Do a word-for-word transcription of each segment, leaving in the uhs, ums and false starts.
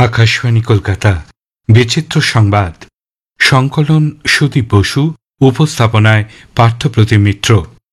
আকাশবাণী কলকাতা বিচিত্র সংবাদ সংকলন সুদীপ বসু, উপস্থাপনায় পার্থপ্রতিম মিত্র।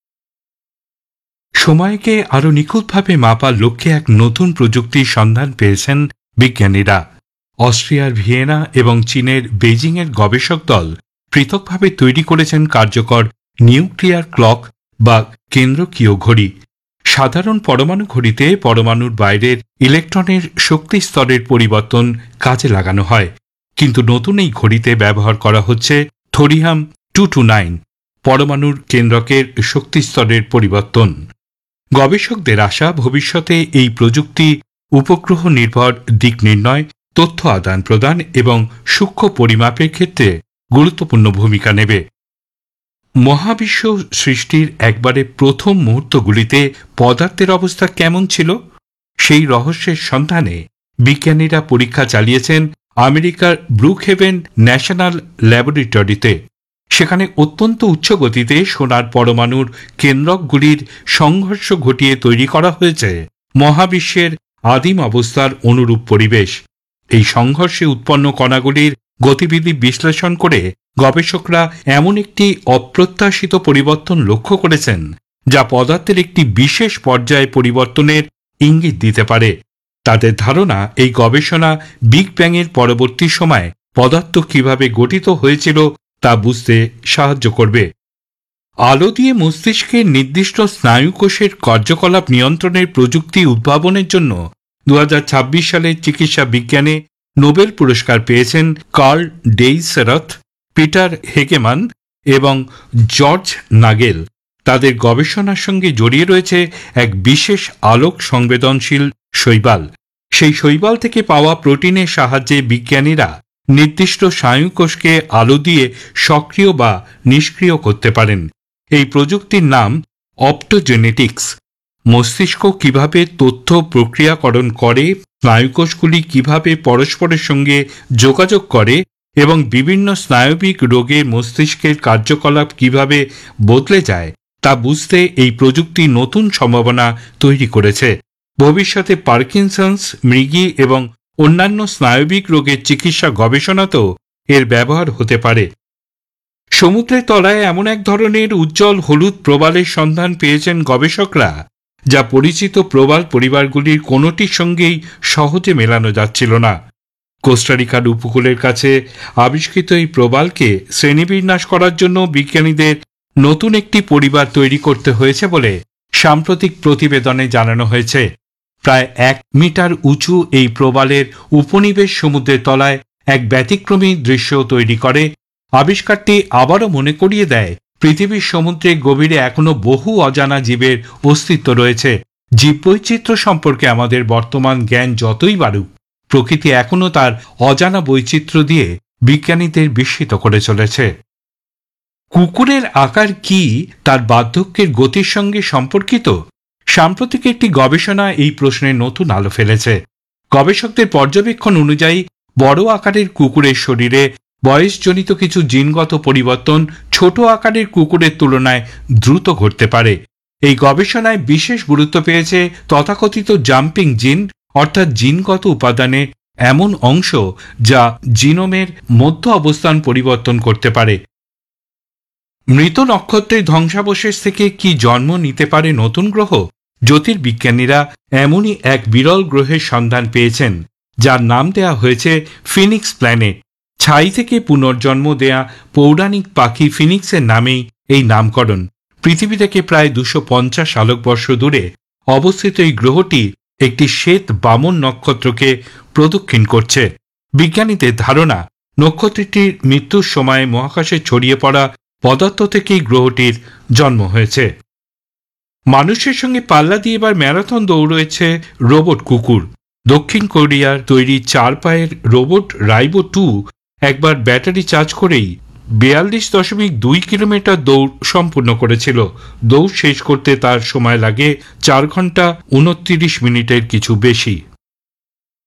সময়কে আরো নিখুঁতভাবে মাপার লক্ষ্যে এক নতুন প্রযুক্তির সন্ধান পেয়েছেন বিজ্ঞানীরা। অস্ট্রিয়ার ভিয়েনা এবং চীনের বেইজিংয়ের গবেষক দল পৃথকভাবে তৈরি করেছেন কার্যকর নিউক্লিয়ার ক্লক বা কেন্দ্রকীয় ঘড়ি। সাধারণ পরমাণু ঘড়িতে পরমাণুর বাইরের ইলেকট্রনের শক্তি স্তরের পরিবর্তন কাজে লাগানো হয়, কিন্তু নতুন এই ঘড়িতে ব্যবহার করা হচ্ছে থোরিয়াম টু টু নাইন পরমাণুর কেন্দ্রকের শক্তি স্তরের পরিবর্তন। গবেষকদের আশা, ভবিষ্যতে এই প্রযুক্তি উপগ্রহ নির্ভর দিক নির্ণয়, তথ্য আদান প্রদান এবং সূক্ষ্ম পরিমাপের ক্ষেত্রে গুরুত্বপূর্ণ ভূমিকা নেবে। মহাবিশ্ব সৃষ্টির একবারে প্রথম মুহূর্তগুলিতে পদার্থের অবস্থা কেমন ছিল, সেই রহস্যের সন্ধানে বিজ্ঞানীরা পরীক্ষা চালিয়েছেন আমেরিকার ব্রুকহেভেন ন্যাশনাল ল্যাবরেটরিতে। সেখানে অত্যন্ত উচ্চ গতিতে সোনার পরমাণুর কেন্দ্রকগুলির সংঘর্ষ ঘটিয়ে তৈরি করা হয়েছে মহাবিশ্বের আদিম অবস্থার অনুরূপ পরিবেশ। এই সংঘর্ষে উৎপন্ন কণাগুলির গতিবিধি বিশ্লেষণ করে গবেষকরা এমন একটি অপ্রত্যাশিত পরিবর্তন লক্ষ্য করেছেন যা পদার্থের একটি বিশেষ পর্যায়ে পরিবর্তনের ইঙ্গিত দিতে পারে। তাদের ধারণা, এই গবেষণা বিগ ব্যাংয়ের পরবর্তী সময়ে পদার্থ কিভাবে গঠিত হয়েছিল তা বুঝতে সাহায্য করবে। আলো দিয়ে মস্তিষ্কের নির্দিষ্ট স্নায়ুকোষের কার্যকলাপ নিয়ন্ত্রণের প্রযুক্তি উদ্ভাবনের জন্য দু হাজার ছাব্বিশ সালে চিকিৎসা বিজ্ঞানে নোবেল পুরস্কার পেয়েছেন কার্ল ডেইসেরথ, পিটার হেগেমান এবং জর্জ নাগেল। তাদের গবেষণার সঙ্গে জড়িয়ে রয়েছে এক বিশেষ আলোক সংবেদনশীল শৈবাল। সেই শৈবাল থেকে পাওয়া প্রোটিনের সাহায্যে বিজ্ঞানীরা নির্দিষ্ট স্নায়ুকোষকে আলো দিয়ে সক্রিয় বা নিষ্ক্রিয় করতে পারেন। এই প্রযুক্তির নাম অপ্টোজেনেটিক্স। মস্তিষ্ক কিভাবে তথ্য প্রক্রিয়াকরণ করে, স্নায়ুকোষগুলি কিভাবে পরস্পরের সঙ্গে যোগাযোগ করে এবং বিভিন্ন স্নায়বিক রোগে মস্তিষ্কের কার্যকলাপ কিভাবে বদলে যায় তা বুঝতে এই প্রযুক্তি নতুন সম্ভাবনা তৈরি করেছে। ভবিষ্যতে পার্কিনসন্স, মৃগী এবং অন্যান্য স্নায়বিক রোগের চিকিৎসা গবেষণাতেও এর ব্যবহার হতে পারে। সমুদ্রের তলায় এমন এক ধরনের উজ্জ্বল হলুদ প্রবালের সন্ধান পেয়েছেন গবেষকরা, যা পরিচিত প্রবাল পরিবারগুলির কোনোটির সঙ্গেই সহজে মেলানো যাচ্ছিল না। কোস্টারিকার উপকূলের কাছে আবিষ্কৃত এই প্রবালকে শ্রেণীবিন্যাস করার জন্য বিজ্ঞানীদের নতুন একটি পরিবার তৈরি করতে হয়েছে বলে সাম্প্রতিক প্রতিবেদনে জানানো হয়েছে। প্রায় এক মিটার উঁচু এই প্রবালের উপনিবেশ সমুদ্রের তলায় এক ব্যতিক্রমী দৃশ্য তৈরি করে। আবিষ্কারটি আবারও মনে করিয়ে দেয়, পৃথিবীর সমুদ্রে গভীরে এখনো বহু অজানা জীবের অস্তিত্ব রয়েছে। জীববৈচিত্র্য সম্পর্কে আমাদের বর্তমান জ্ঞান যতই বাড়ুক, প্রকৃতি এখনো তার অজানা বৈচিত্র্য দিয়ে বিজ্ঞানীদের বিস্মিত করে চলেছে। কুকুরের আকার কি তার বার্ধক্যের গতির সঙ্গে সম্পর্কিত? সাম্প্রতিক একটি গবেষণা এই প্রশ্নে নতুন আলো ফেলেছে। গবেষকদের পর্যবেক্ষণ অনুযায়ী বড় আকারের কুকুরের শরীরে বয়সজনিত কিছু জিনগত পরিবর্তন ছোট আকারের কুকুরের তুলনায় দ্রুত ঘটতে পারে। এই গবেষণায় বিশেষ গুরুত্ব পেয়েছে তথাকথিত জাম্পিং জিন, অর্থাৎ জিনগত উপাদানের এমন অংশ যা জিনোমের মধ্য অবস্থান পরিবর্তন করতে পারে। মৃত নক্ষত্রের ধ্বংসাবশেষ থেকে কি জন্ম নিতে পারে নতুন গ্রহ? জ্যোতির্বিজ্ঞানীরা এমনই এক বিরল গ্রহের সন্ধান পেয়েছেন, যার নাম দেয়া হয়েছে ফিনিক্স প্ল্যানেট। ছাই থেকে পুনর্জন্ম দেয়া পৌরাণিক পাখি ফিনিক্সের নামেই এই নামকরণ। পৃথিবী থেকে প্রায় দুশো পঞ্চাশ আলোকবর্ষ দূরে অবস্থিত এই গ্রহটি একটি শ্বেত বামন নক্ষত্রকে প্রদক্ষিণ করছে। বিজ্ঞানীদের ধারণা, নক্ষত্রটির মৃত্যুর সময় মহাকাশে ছড়িয়ে পড়া পদার্থ থেকেই গ্রহটির জন্ম হয়েছে। মানুষের সঙ্গে পাল্লা দিয়ে এবার ম্যারাথন দৌড়েছে রোবট কুকুর। দক্ষিণ কোরিয়ার তৈরি চার পায়ের রোবট রাইবো টু একবার ব্যাটারি চার্জ করেই বিয়াল্লিশ দশমিক দুই কিলোমিটার দৌড় সম্পূর্ণ করেছিল। দৌড় শেষ করতে তার সময় লাগে চার ঘন্টা উনত্রিশ মিনিটের কিছু বেশি।